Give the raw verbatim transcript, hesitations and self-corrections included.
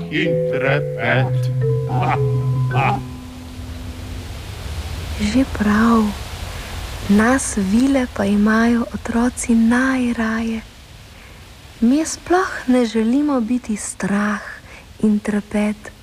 in trepet. Ha, ha. Že prav, nas vile pa imajo otroci najraje. Mi sploh ne želimo biti strah in trepet.